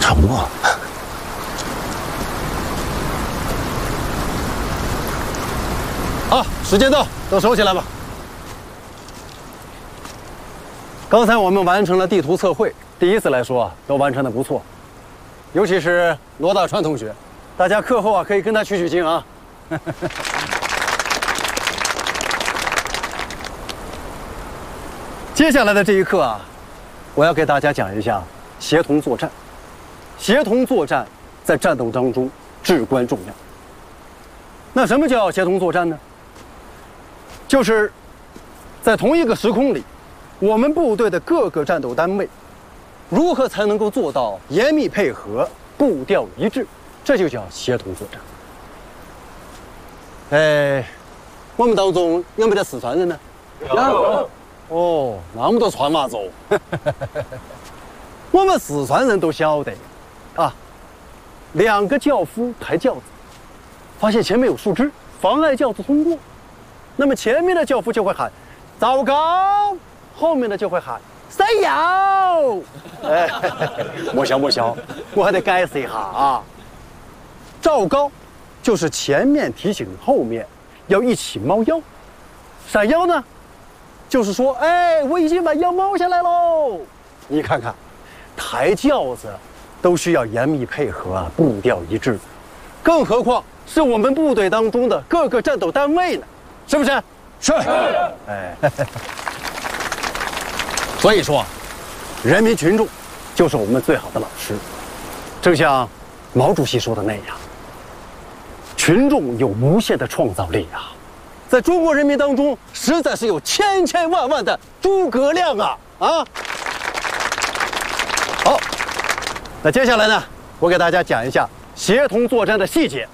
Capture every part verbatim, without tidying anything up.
差不多。好，时间到，都收起来吧。刚才我们完成了地图测绘，第一次来说都完成的不错，尤其是罗大川同学，大家课后啊可以跟他取取经啊。接下来的这一课啊，我要给大家讲一下协同作战。协同作战在战斗当中至关重要。那什么叫协同作战呢？就是在同一个时空里，我们部队的各个战斗单位如何才能够做到严密配合、步调一致，这就叫协同作战。哎，我们当中有没得四川人呢？有。哦，那么多川麻走。我们四川人都晓得，啊，两个轿夫抬轿子，发现前面有树枝，妨碍轿子通过，那么前面的轿夫就会喊“糟糕”，后面的就会喊“塞腰”。哎，莫笑莫笑，我还得解释一下啊。赵高就是前面提醒后面要一起猫腰，闪腰呢？就是说，哎，我已经把腰猫下来喽。你看看，抬轿子都需要严密配合啊，步调一致，更何况是我们部队当中的各个战斗单位呢？是不是？是。哎，所以说，人民群众就是我们最好的老师。正像毛主席说的那样，群众有无限的创造力啊。在中国人民当中，实在是有千千万万的诸葛亮啊！啊，好，那接下来呢，我给大家讲一下协同作战的细节。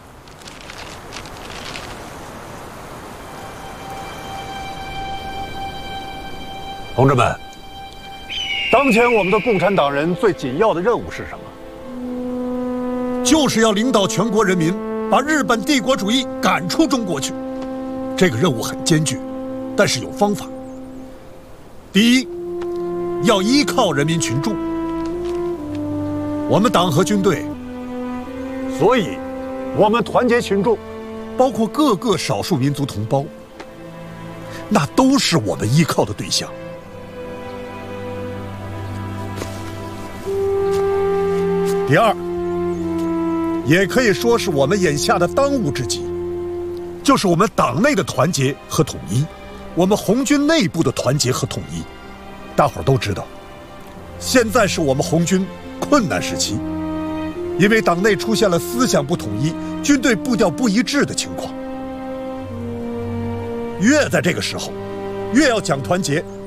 同志们，当前我们的共产党人最紧要的任务是什么？ 就是要领导全国人民把日本帝国主义赶出中国去。这个任务很艰巨，但是有方法。第一，要依靠人民群众。我们党和军队， 所以，我们团结群众， 包括各个少数民族同胞，那都是我们依靠的对象。第二，也可以说是我们眼下的当务之急。就是我们党内的团结和统一，我们红军内部的团结和统一。大伙儿都知道，现在是我们红军困难时期，因为党内出现了思想不统一、军队步调不一致的情况。越在这个时候，越要讲团结，